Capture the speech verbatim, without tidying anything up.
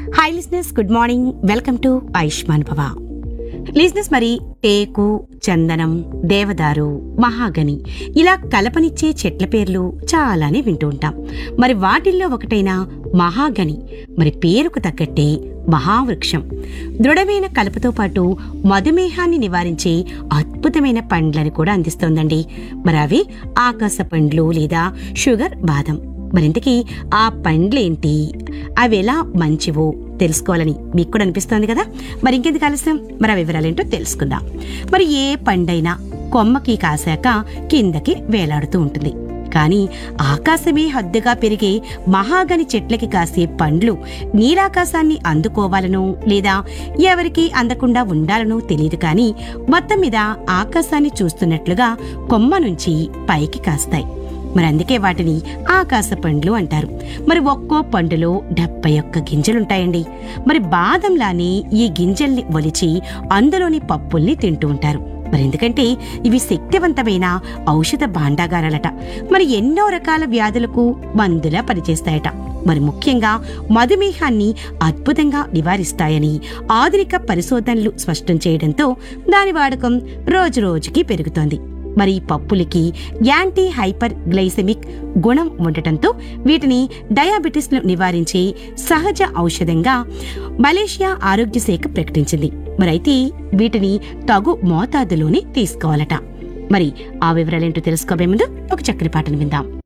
Hi లిజినెస్, good morning. Welcome to Ayushman భవ. లిజినెస్, మరి టేకు, చందనం, దేవదారు, మహాగని ఇలా కలపనిచ్చే చెట్ల పేర్లు చాలానే వింటూ ఉంటాం. మరి వాటిల్లో ఒకటైన మహాగని మరి పేరుకు తగ్గట్టే మహావృక్షం. దృఢమైన కలపతో పాటు మధుమేహాన్ని నివారించే అద్భుతమైన పండ్లని కూడా అందిస్తోందండి. మరి అవి ఆకాశ పండ్లు లేదా షుగర్ బాదం. మరింతకీ ఆ పండ్లేంటి, అవి ఎలా మంచివో తెలుసుకోవాలని మీకు కూడా అనిపిస్తోంది కదా. మరి ఇంకెందుకు ఆలస్యం, మరి ఆ వివరాలేంటో తెలుసుకుందాం. మరి ఏ పండైనా కొమ్మకి కాసాక కిందకి వేలాడుతూ ఉంటుంది. కానీ ఆకాశమే హద్దుగా పెరిగే మహాగని చెట్లకి కాసే పండ్లు నీలాకాశాన్ని అందుకోవాలనో లేదా ఎవరికి అందకుండా ఉండాలనో తెలియదు, కానీ మొత్తం మీద ఆకాశాన్ని చూస్తున్నట్లుగా కొమ్మ నుంచి పైకి కాస్తాయి. మరి అందుకే వాటిని ఆకాశ పండ్లు అంటారు. మరి ఒక్కో పండులో డెబ్బై ఒక్క గింజలుంటాయండి. మరి బాదంలానే ఈ గింజల్ని ఒలిచి అందులోని పప్పుల్ని తింటూ ఉంటారు. మరి ఎందుకంటే ఇవి శక్తివంతమైన ఔషధ భాండాగారాలట. మరి ఎన్నో రకాల వ్యాధులకు మందులా పనిచేస్తాయట. మరి ముఖ్యంగా మధుమేహాన్ని అద్భుతంగా నివారిస్తాయని ఆధునిక పరిశోధనలు స్పష్టం చేయడంతో దాని వాడకం రోజు రోజుకి పెరుగుతోంది. మరి ఈ పప్పులకి యాంటీ హైపర్ గ్లైసెమిక్ గుణం ఉండటంతో వీటిని డయాబెటిస్ ను నివారించే సహజ ఔషధంగా మలేషియా ఆరోగ్య శాఖ ప్రకటించింది. మరైతే వీటిని తగు మోతాదులోనే తీసుకోవాలట. మరి ఆ వివరాలేంటో తెలుసుకోబోయే ముందు ఒక చక్కని పాటను విందాం.